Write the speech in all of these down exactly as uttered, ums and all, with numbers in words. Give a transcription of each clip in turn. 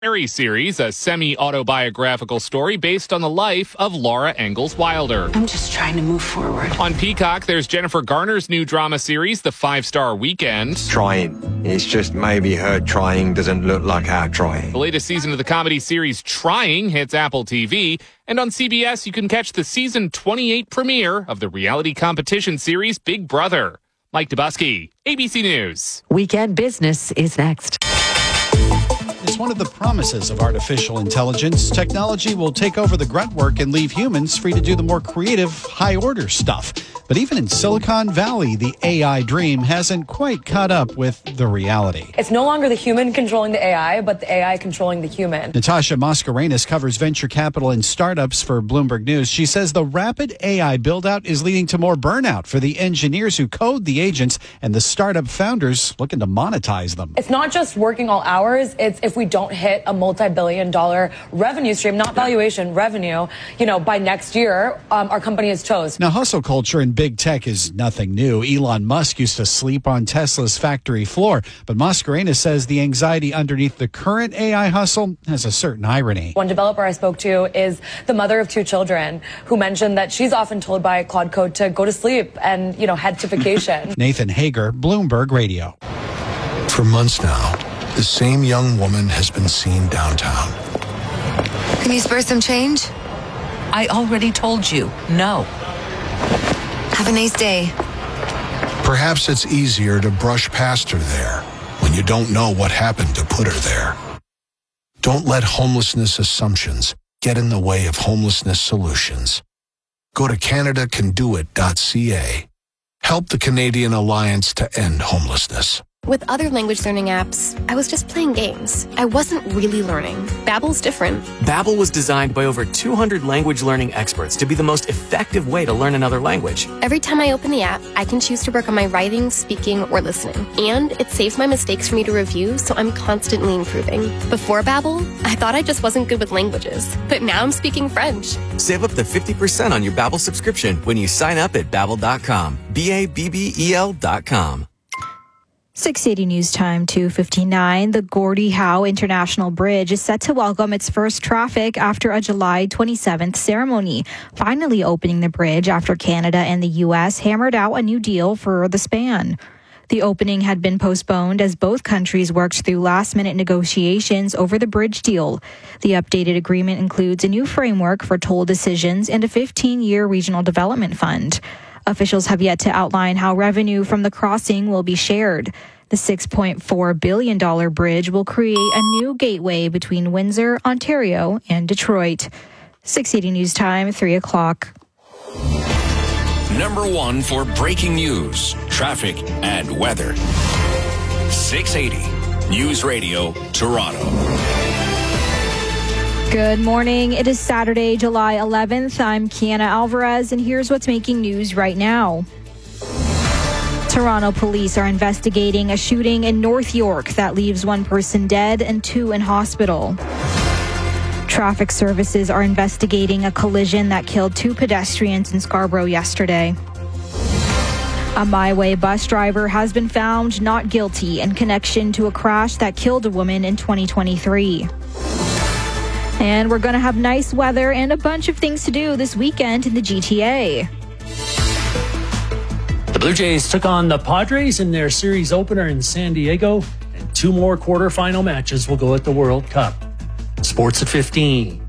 Mary series, a semi-autobiographical story based on the life of Laura Ingalls Wilder. I'm just trying to move forward. On Peacock, there's Jennifer Garner's new drama series, The Five-Star Weekend. Trying. It's just maybe her trying doesn't look like our trying. The latest season of the comedy series Trying hits Apple T V. And on C B S, you can catch the season twenty-eight premiere of the reality competition series Big Brother. Mike Dubusky, A B C News. Weekend Business is next. It's one of the promises of artificial intelligence. Technology will take over the grunt work and leave humans free to do the more creative, high-order stuff. But even in Silicon Valley, the A I dream hasn't quite caught up with the reality. It's no longer the human controlling the A I, but the A I controlling the human. Natasha Mascarenas covers venture capital and startups for Bloomberg News. She says the rapid A I build-out is leading to more burnout for the engineers who code the agents and the startup founders looking to monetize them. It's not just working all hours. It's if we don't hit a multi-billion dollar revenue stream, not valuation, revenue, you know, by next year, um, our company is toast. Now, hustle culture in big tech is nothing new. Elon Musk used to sleep on Tesla's factory floor, but Mascarenas says the anxiety underneath the current A I hustle has a certain irony. One developer I spoke to is the mother of two children who mentioned that she's often told by Claude Code to go to sleep and, you know, head to vacation. Nathan Hager, Bloomberg Radio. For months now, the same young woman has been seen downtown. Can you spare some change? I already told you, no. Have a nice day. Perhaps it's easier to brush past her there when you don't know what happened to put her there. Don't let homelessness assumptions get in the way of homelessness solutions. Go to Canada Can Do It dot C A. Help the Canadian Alliance to End Homelessness. With other language learning apps, I was just playing games. I wasn't really learning. Babbel's different. Babbel was designed by over two hundred language learning experts to be the most effective way to learn another language. Every time I open the app, I can choose to work on my writing, speaking, or listening. And it saves my mistakes for me to review, so I'm constantly improving. Before Babbel, I thought I just wasn't good with languages. But now I'm speaking French. Save up to fifty percent on your Babbel subscription when you sign up at babbel dot com. B A B B E L dot com. six eighty News Time, two fifty-nine. The Gordie Howe International Bridge is set to welcome its first traffic after a July twenty-seventh ceremony, finally opening the bridge after Canada and the U S hammered out a new deal for the span. The opening had been postponed as both countries worked through last-minute negotiations over the bridge deal. The updated agreement includes a new framework for toll decisions and a fifteen-year regional development fund. Officials have yet to outline how revenue from the crossing will be shared. The six point four billion dollars bridge will create a new gateway between Windsor, Ontario, and Detroit. six eighty News Time, three o'clock. Number one for breaking news, traffic, and weather. six eighty News Radio, Toronto. Good morning. It is Saturday, July eleventh. I'm Kiana Alvarez, and here's what's making news right now. Toronto police are investigating a shooting in North York that leaves one person dead and two in hospital. Traffic services are investigating a collision that killed two pedestrians in Scarborough yesterday. A My Way bus driver has been found not guilty in connection to a crash that killed a woman in twenty twenty-three. And we're going to have nice weather and a bunch of things to do this weekend in the G T A. The Blue Jays took on the Padres in their series opener in San Diego, and two more quarterfinal matches will go at the World Cup. Sports at fifteen.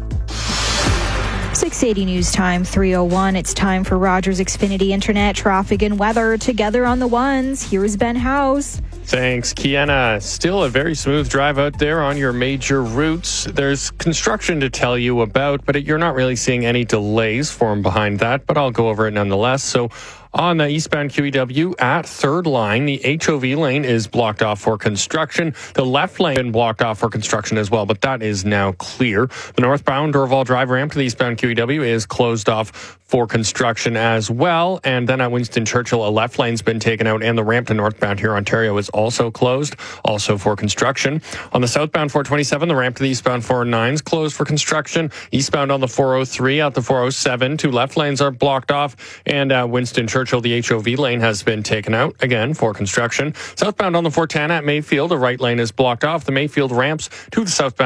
six eighty News Time, three oh one. It's time for Rogers Xfinity Internet traffic and weather together on the ones. Here's Ben House. Thanks, Kiana. Still a very smooth drive out there on your major routes. There's construction to tell you about, but you're not really seeing any delays form behind that, but I'll go over it nonetheless. So on the eastbound Q E W at Third Line, the H O V lane is blocked off for construction. The left lane been blocked off for construction as well, but that is now clear. The northbound Dorval Drive ramp to the eastbound Q E W is closed off for construction as well. And then at Winston Churchill, a left lane's been taken out, and the ramp to northbound here Ontario is also closed, also for construction. On the southbound four twenty-seven, the ramp to the eastbound four oh nine is closed for construction. Eastbound on the four oh three, out the four oh seven, two left lanes are blocked off, and uh, Winston Churchill Churchill, the H O V lane has been taken out again for construction. Southbound on the four ten at Mayfield, a right lane is blocked off. The Mayfield ramps to the southbound